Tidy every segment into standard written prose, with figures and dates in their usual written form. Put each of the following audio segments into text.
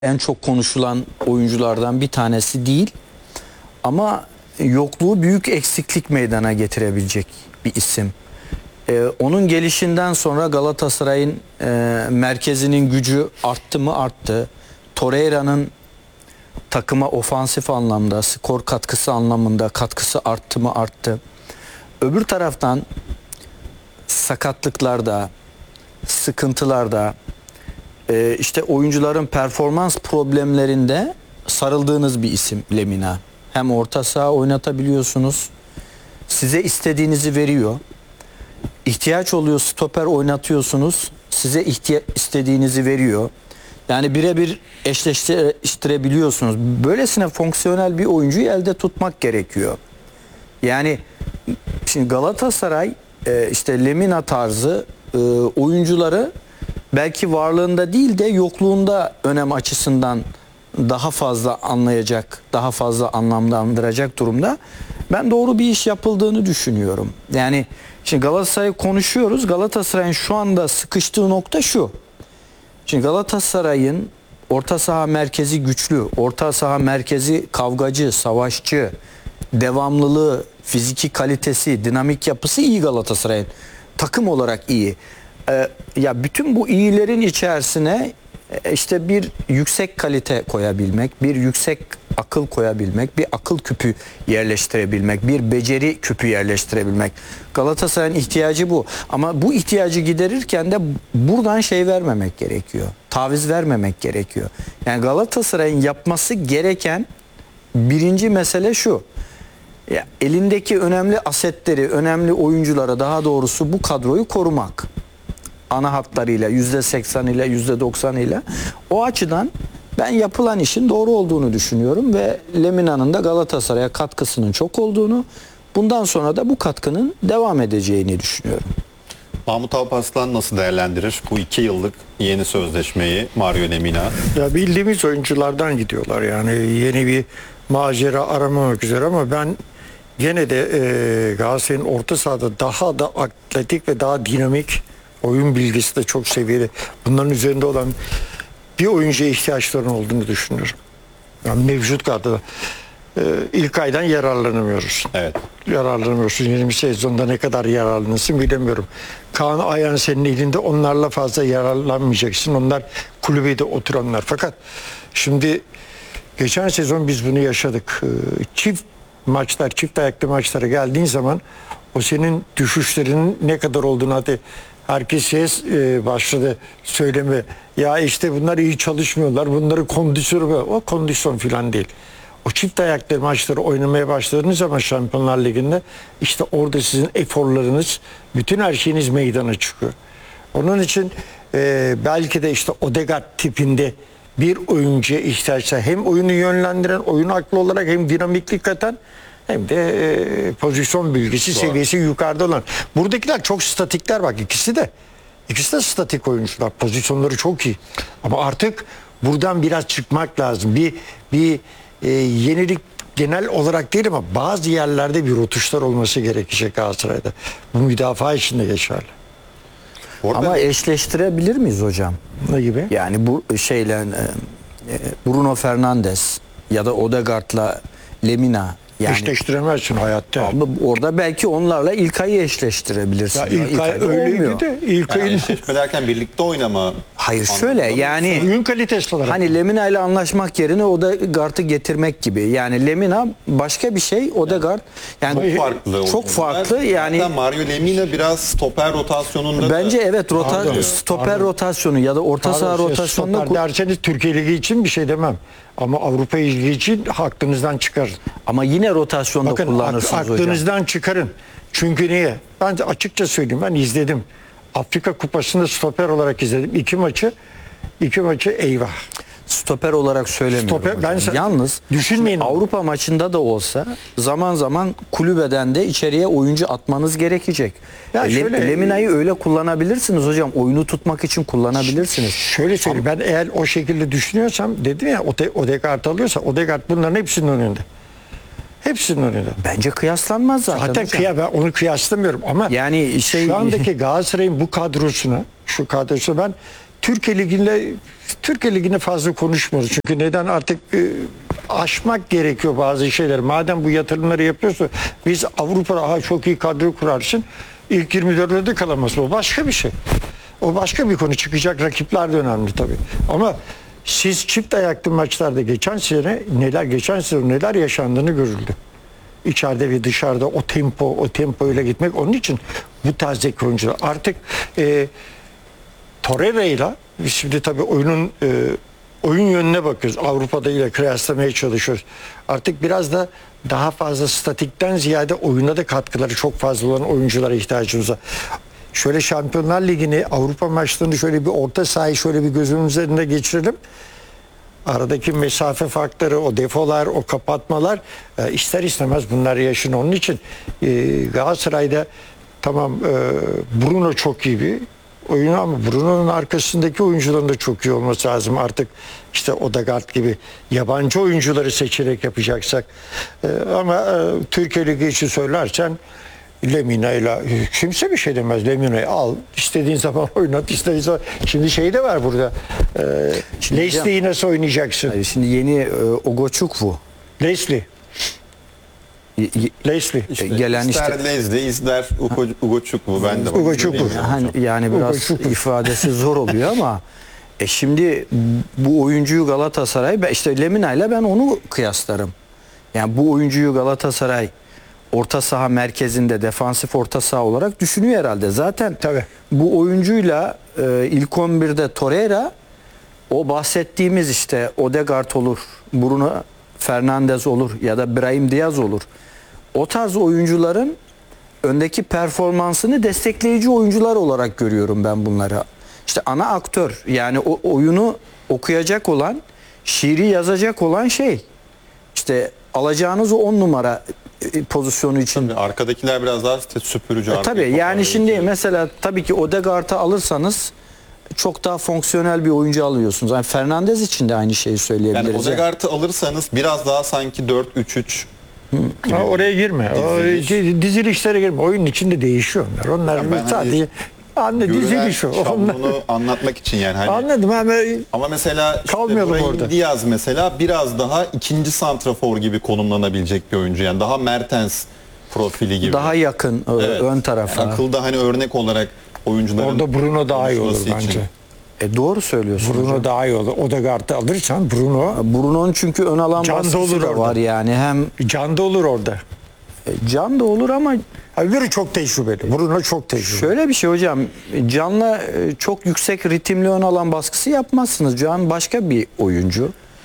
en çok konuşulan oyunculardan bir tanesi değil. Ama yokluğu büyük eksiklik meydana getirebilecek bir isim. Onun gelişinden sonra Galatasaray'ın merkezinin gücü arttı mı? Arttı. Torreira'nın takıma ofansif anlamda, skor katkısı anlamında katkısı arttı mı? Arttı. Öbür taraftan sakatlıklarda, sıkıntılarda, işte oyuncuların performans problemlerinde sarıldığınız bir isim Lemina. Hem orta saha oynatabiliyorsunuz, size istediğinizi veriyor. İhtiyaç oluyor, stoper oynatıyorsunuz, size istediğinizi veriyor. Yani birebir eşleştirebiliyorsunuz. Böylesine fonksiyonel bir oyuncuyu elde tutmak gerekiyor. Yani şimdi Galatasaray işte Lemina tarzı oyuncuları belki varlığında değil de yokluğunda önem açısından daha fazla anlayacak, daha fazla anlamlandıracak durumda. Ben doğru bir iş yapıldığını düşünüyorum. Yani şimdi Galatasaray'ı konuşuyoruz. Galatasaray'ın şu anda sıkıştığı nokta şu. Şimdi Galatasaray'ın orta saha merkezi güçlü, orta saha merkezi kavgacı, savaşçı, devamlılığı, fiziki kalitesi, dinamik yapısı iyi Galatasaray'ın. Takım olarak iyi. Ya bütün bu iyilerin içerisine işte bir yüksek kalite koyabilmek, bir yüksek akıl koyabilmek, bir akıl küpü yerleştirebilmek, bir beceri küpü yerleştirebilmek. Galatasaray'ın ihtiyacı bu. Ama bu ihtiyacı giderirken de buradan şey vermemek gerekiyor. Taviz vermemek gerekiyor. Yani Galatasaray'ın yapması gereken birinci mesele şu. Ya, elindeki önemli asetleri, önemli oyunculara, daha doğrusu bu kadroyu korumak. Ana hatlarıyla, %80'iyle, %90'ıyla. O açıdan ben yapılan işin doğru olduğunu düşünüyorum ve Lemina'nın da Galatasaray'a katkısının çok olduğunu, bundan sonra da bu katkının devam edeceğini düşünüyorum. Mahmut Alparslan nasıl değerlendirir bu 2 yıllık yeni sözleşmeyi Mario Lemina? Ya bildiğimiz oyunculardan gidiyorlar, yani yeni bir macera aramamak üzere, ama ben gene de Galatasaray'ın orta sahada daha da atletik ve daha dinamik, oyun bilgisi de çok seviyeli, bunların üzerinde olan bir oyuncuya ihtiyaçlarının olduğunu düşünüyorum. Yani mevcut kadroda ilk aydan yararlanamıyoruz. Evet. Yararlanamıyorsun. Yeni bir sezonda ne kadar yararlanırsın bilemiyorum. Kaan Ayhan senin elinde, onlarla fazla yararlanmayacaksın. Onlar kulübede oturanlar. Fakat şimdi geçen sezon biz bunu yaşadık. Çift maçlar, çift ayaklı maçlara geldiğin zaman o senin düşüşlerinin ne kadar olduğunu, hadi herkes başladı söyleme. Ya işte bunlar iyi çalışmıyorlar. Bunları kondisyonu, o kondisyon falan değil. O çift ayaklı maçları oynamaya başladığınız zaman Şampiyonlar Ligi'nde, işte orada sizin eforlarınız, bütün her şeyiniz meydana çıkıyor. Onun için belki de işte Odegaard tipinde bir oyuncuya ihtiyaçlar, hem oyunu yönlendiren, oyun aklı olarak, hem dinamiklik katan, hem de pozisyon bilgisi seviyesi yukarıda olan. Buradakiler çok statikler, bak ikisi de statik oyuncular. Pozisyonları çok iyi. Ama artık buradan biraz çıkmak lazım. Bir yenilik genel olarak değil ama bazı yerlerde bir rotuşlar olması gerekecek Galatasaray'da. Bu müdafaa için de geçerli. Ama eşleştirebilir miyiz hocam? Ne gibi? Yani bu şeyle Bruno Fernandes ya da Odegaard'la Lemina. Yani, eşleştiremezsin hayatta. Ama orada belki onlarla İlkay'ı eşleştirebilirsin. Ya İlkay öyleydi de Yani eşleşme derken birlikte oynama. Hayır şöyle, yani oyun kalitesi olarak. hani Lemina ile anlaşmak yerine Odegaard'ı getirmek gibi. Yani Lemina başka bir şey, Odegaard yani Çok farklı. Çok farklı yani. Zaten Mario Lemina biraz stoper rotasyonunda Bence evet, stoper rotasyonu ya da orta saha rotasyonunda. Stoper derseniz Türkiye Ligi için bir şey demem. Ama Avrupa Ligi için aklınızdan çıkarın. Ama yine rotasyonda kullanırsınız hocam. Aklınızdan çıkarın. Çünkü niye? Ben de açıkça söyleyeyim, ben izledim. Afrika Kupası'nda stoper olarak izledim. İki maçı eyvah. Stoper olarak söylemiyorum hocam. Yalnız düşünmeyin. Avrupa maçında da olsa zaman zaman kulübeden de içeriye oyuncu atmanız gerekecek. Ya Lemina'yı öyle kullanabilirsiniz hocam. Oyunu tutmak için kullanabilirsiniz. Şöyle söyleyeyim, ben eğer o şekilde düşünüyorsam, dedim ya, Odegaard alıyorsa, Odegaard bunların hepsinin önünde. Hepsinin önünde. Bence kıyaslanmaz zaten. Zaten ben onu kıyaslamıyorum ama yani şu andaki Galatasaray'ın bu kadrosuna, ben Türkiye Ligi'ne fazla konuşmuyoruz. Çünkü neden artık aşmak gerekiyor bazı şeyler. Madem bu yatırımları yapıyorsa biz Avrupa'da çok iyi kadro kurarsın. İlk 24'de de kalamaz. O başka bir şey. O başka bir konu. Çıkacak rakipler de önemli tabii. Ama siz çift ayaklı maçlarda geçen sene neler yaşandığını görüldü. İçeride ve dışarıda o tempoyla gitmek. Onun için bu tarzdaki oyuncular artık Torreira'yla biz şimdi tabii oyun yönüne bakıyoruz. Avrupa'da ile kıyaslamaya çalışıyoruz. Artık biraz da daha fazla statikten ziyade oyuna da katkıları çok fazla olan oyunculara ihtiyacımız var. Şöyle Şampiyonlar Ligi'ni, Avrupa maçlarını şöyle bir orta sahayı şöyle bir gözümüzün üzerinde geçirelim. Aradaki mesafe farkları, o defolar, o kapatmalar ister istemez bunlar yaşın. Onun için Galatasaray'da tamam Bruno çok iyi bir oyunu ama Bruno'nun arkasındaki oyuncuların da çok iyi olması lazım. Artık işte Odegaard gibi yabancı oyuncuları seçerek yapacaksak. Ama Türkiye Ligi için söylersen Lemina ile kimse bir şey demez. Lemina'yı al, istediğin zaman oynat, istediğin zaman. Şimdi şey de var burada. Leslie'yi nasıl oynayacaksın? Hayır, şimdi yeni Ogoçukwu. Leslie. Gelen ister işte Leslie, ister Ugochukwu. Ben de Ugochukwu. yani biraz ifadesi zor oluyor ama şimdi bu oyuncuyu Galatasaray işte Lemina ile ben onu kıyaslarım. Yani bu oyuncuyu Galatasaray orta saha merkezinde defansif orta saha olarak düşünüyor herhalde. Zaten tabii bu oyuncuyla ilk 11'de Torreira, o bahsettiğimiz işte Odegaard olur, Bruno Fernandes olur ya da Brahim Diaz olur. O tarz oyuncuların öndeki performansını destekleyici oyuncular olarak görüyorum ben bunları. İşte ana aktör, yani o oyunu okuyacak olan, şiiri yazacak olan şey. İşte alacağınız o 10 numara pozisyonu için. Tabii, arkadakiler biraz daha süpürücü. Tabii yani şimdi mesela tabii ki Odegaard'ı alırsanız çok daha fonksiyonel bir oyuncu alıyorsunuz. Yani Fernandes için de aynı şeyi söyleyebiliriz. Yani Odegaard'ı alırsanız biraz daha sanki 4-3-3 gibi. Oraya girme. Dizilişlere girme. Oyunun içinde değişiyor onlar. Onlar sadece diziliş o. Şablonu anlatmak için yani. Hani, anladım ama mesela işte kalmayalım Brahim orada. Diaz mesela biraz daha ikinci santrafor gibi konumlanabilecek bir oyuncu. Yani daha Mertens profili gibi. Daha yakın ön tarafa. Yani akılda hani örnek olarak oyuncuların orada Bruno daha iyi olur konuşması için. bence. Doğru söylüyorsun. Bruno daha iyi olur. Odegaard'ı alırsan Bruno'nun çünkü ön alan baskısı da var yani. Hem can da olur orada. Can da olur ama biri çok tecrübeli. Bruno çok tecrübeli. Şöyle bir şey hocam. Can'la çok yüksek ritimli ön alan baskısı yapmazsınız. Can başka bir oyuncu.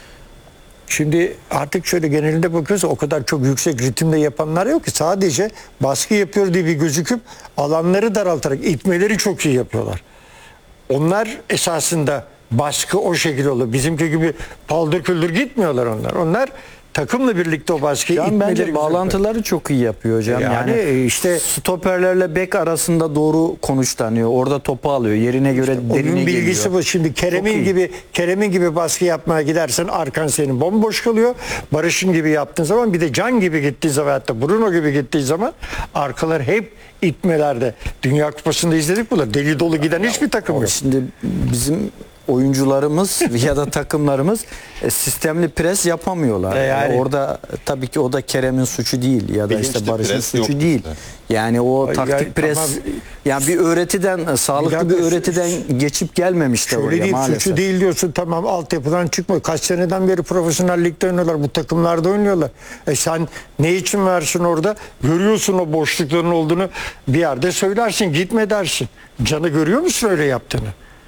Şimdi artık şöyle genelinde bakıyoruz, o kadar çok yüksek ritimde yapanlar yok ki, sadece baskı yapıyor diye bir gözüküp alanları daraltarak itmeleri çok iyi yapıyorlar. Onlar esasında baskı o şekilde oluyor. Bizimki gibi paldır küldür gitmiyorlar onlar. Onlar takımla birlikte o baskıyı Can bence bağlantıları çok iyi yapıyor hocam. Yani işte stoperlerle bek arasında doğru konuşlanıyor. Orada topu alıyor. Yerine göre İşte derine oyun bilgisi geliyor. bu. Şimdi Kerem'in gibi baskı yapmaya gidersen arkan senin bomboş kalıyor. Barış'ın gibi yaptığın zaman, bir de Can gibi gittiği zaman, hatta Bruno gibi gittiği zaman arkalar hep itmelerde. Dünya Kupası'nda izledik bunları. Deli dolu giden hiçbir takım yok. Şimdi bizim oyuncularımız ya da takımlarımız sistemli pres yapamıyorlar. Yani orada tabii ki o da Kerem'in suçu değil ya da Bilinçli işte Barış'ın pres suçu yok değil. işte. Yani o taktik pres yani bir öğretiden, sağlıklı bir öğretiden geçip gelmemişti şöyle oraya değil, maalesef. suçu değil diyorsun, tamam, altyapıdan çıkmıyor. Kaç seneden beri profesyonel ligde oynuyorlar. Bu takımlarda oynuyorlar. Sen ne için varsın orada? Görüyorsun o boşlukların olduğunu, bir yerde söylersin, gitme dersin. Can'ı görüyor musun öyle yaptığını?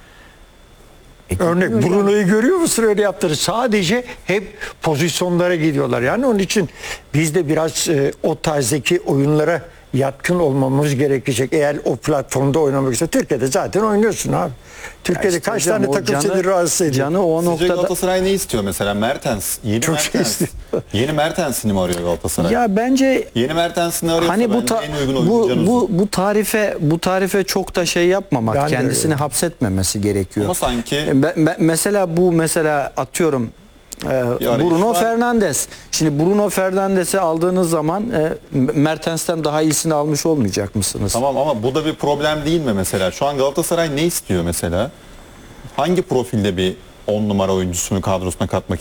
Örnek Bruno'yu görüyor musun öyle yaptığını? Sadece hep pozisyonlara gidiyorlar. Yani onun için biz de biraz o tarzdaki oyunlara yatkın olmamız gerekecek. Eğer o platformda oynamak istiyorsan, Türkiye'de zaten oynuyorsun abi. Türkiye'de işte kaç hocam, tane takım seni rahatsız ediyor? Canı o Sizce noktada... Galatasaray ne istiyor mesela? Mertens. Yeni Çok Mertens. istiyor. Yeni Mertens'ini mi arıyor Galatasaray? Ya bence Yeni Mertens'ini arıyorsa hani bence en uygun oyuncu Can Uzun. bu tarife çok da şey yapmamak, Ben de kendisini öyle. hapsetmemesi gerekiyor. Ama sanki Mesela atıyorum arayış Bruno var. Fernandes. Şimdi Bruno Fernandes'i aldığınız zaman Mertens'ten daha iyisini almış olmayacak mısınız? tamam ama bu da bir problem değil mi mesela? Şu an Galatasaray ne istiyor mesela? Hangi profilde bir 10 numara oyuncusunu kadrosuna katmak